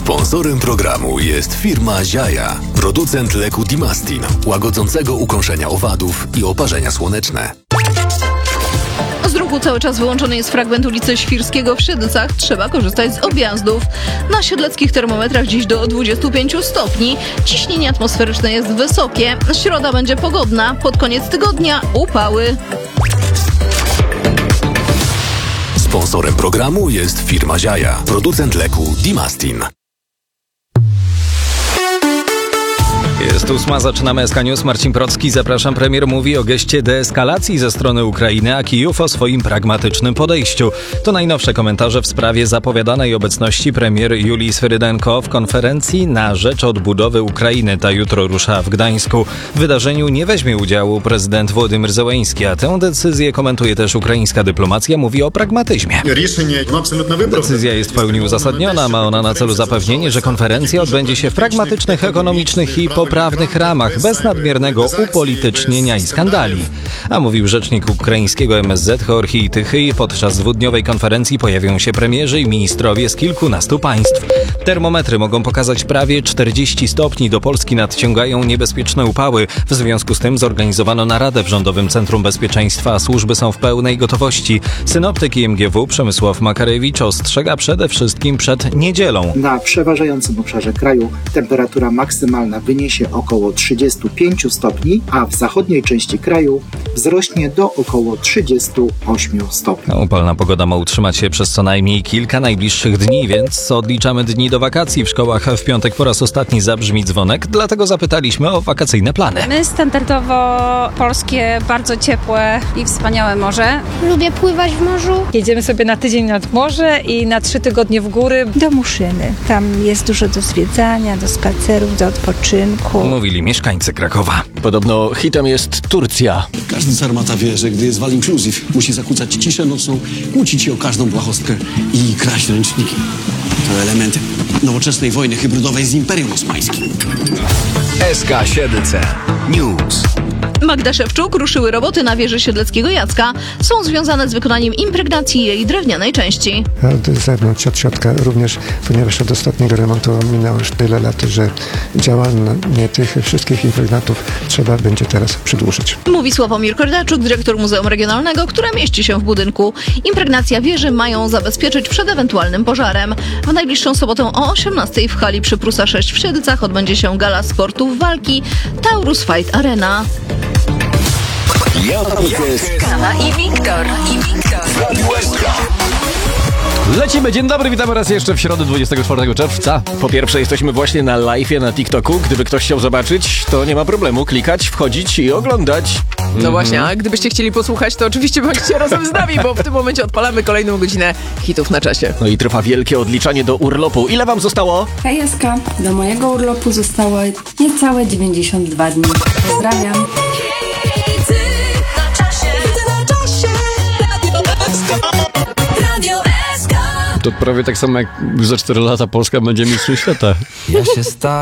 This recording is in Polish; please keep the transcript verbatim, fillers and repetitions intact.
Sponsorem programu jest firma Ziaja, producent leku Dimastin, łagodzącego ukąszenia owadów i oparzenia słoneczne. Z ruchu cały czas wyłączony jest fragment ulicy Świrskiego w Siedlcach. Trzeba korzystać z objazdów. Na siedleckich termometrach dziś do dwudziestu pięciu stopni. Ciśnienie atmosferyczne jest wysokie. Środa będzie pogodna. Pod koniec tygodnia upały. Sponsorem programu jest firma Ziaja, producent leku Dimastin. Jest ósma, zaczynamy S K News. Marcin Procki, zapraszam. Premier mówi o geście deeskalacji ze strony Ukrainy, a Kijów o swoim pragmatycznym podejściu. To najnowsze komentarze w sprawie zapowiadanej obecności premier Julii Swyrydenko w konferencji na rzecz odbudowy Ukrainy. Ta jutro rusza w Gdańsku. W wydarzeniu nie weźmie udziału prezydent Władimir Zełenski, a tę decyzję komentuje też ukraińska dyplomacja. Mówi o pragmatyzmie. Decyzja jest w pełni uzasadniona. Ma ona na celu zapewnienie, że konferencja odbędzie się w pragmatycznych, ekonomicznych i poprawnych ramach, bez nadmiernego upolitycznienia i skandali. A mówił rzecznik ukraińskiego M S Z Georgij Tychyj. Podczas dwudniowej konferencji pojawią się premierzy i ministrowie z kilkunastu państw. Termometry mogą pokazać prawie czterdzieści stopni. Do Polski nadciągają niebezpieczne upały. W związku z tym zorganizowano naradę w Rządowym Centrum Bezpieczeństwa, a służby są w pełnej gotowości. Synoptyk I M G W Przemysław Makarewicz ostrzega przede wszystkim przed niedzielą. Na przeważającym obszarze kraju temperatura maksymalna wyniesie około trzydziestu pięciu stopni, a w zachodniej części kraju wzrośnie do około trzydziestu ośmiu stopni. Upalna pogoda ma utrzymać się przez co najmniej kilka najbliższych dni, więc odliczamy dni do wakacji. W szkołach w piątek po raz ostatni zabrzmi dzwonek, dlatego zapytaliśmy o wakacyjne plany. My standardowo polskie, bardzo ciepłe i wspaniałe morze. Lubię pływać w morzu. Jedziemy sobie na tydzień nad morze i na trzy tygodnie w góry. Do Muszyny. Tam jest dużo do zwiedzania, do spacerów, do odpoczynku. Mówili mieszkańcy Krakowa. Podobno hitem jest Turcja. Każdy sarmata wie, że gdy jest all inclusive, musi zakłócać ciszę nocną, kłócić się o każdą błahostkę i kraść ręczniki. To elementy nowoczesnej wojny hybrydowej z Imperium Osmańskim. S K Siedlce News. Magda Szewczuk ruszyły roboty na wieży Siedleckiego Jacka. Są związane z wykonaniem impregnacji jej drewnianej części. Od zewnątrz, od środka również, ponieważ od ostatniego remontu minęło już tyle lat, że działanie tych wszystkich impregnatów trzeba będzie teraz przedłużyć. Mówi Sławomir Kordaczuk, dyrektor Muzeum Regionalnego, które mieści się w budynku. Impregnacja wieży mają zabezpieczyć przed ewentualnym pożarem. W najbliższą sobotę o osiemnastej w hali przy Prusa sześć w Siedlcach odbędzie się gala sportów walki Taurus Fight Arena. Skala i Wiktor. I Wiktor. Lecimy, dzień dobry, witamy raz jeszcze w środę dwudziestego czwartego czerwca. Po pierwsze jesteśmy właśnie na live'ie na TikToku. Gdyby ktoś chciał zobaczyć, to nie ma problemu. Klikać, wchodzić i oglądać. No mhm. właśnie, a gdybyście chcieli posłuchać, to oczywiście bądźcie razem z nami, bo w tym momencie odpalamy kolejną godzinę hitów na czasie. No i trwa wielkie odliczanie do urlopu. Ile wam zostało? Hej S K, do mojego urlopu zostało niecałe dziewięćdziesiąt dwa dni. Pozdrawiam. To prawie tak samo jak za cztery lata Polska będzie mistrzem świata. Ja się sta-